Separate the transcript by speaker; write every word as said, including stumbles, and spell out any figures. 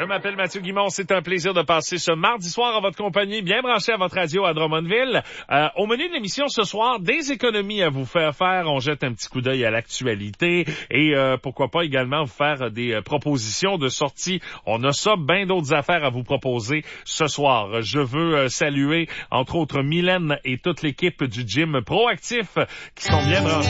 Speaker 1: m'appelle Mathieu Guimond. C'est un plaisir de passer ce mardi soir en votre compagnie, bien branché à votre radio à Drummondville. Euh, au menu de l'émission ce soir, des économies à vous faire faire. On jette un petit coup d'œil à l'actualité et euh, pourquoi pas également vous faire des euh, propositions de sortie. On a ça, bien d'autres affaires à vous proposer ce soir. Je veux euh, saluer, entre autres, Mylène et toute l'équipe du gym Proactif qui sont bien branchés.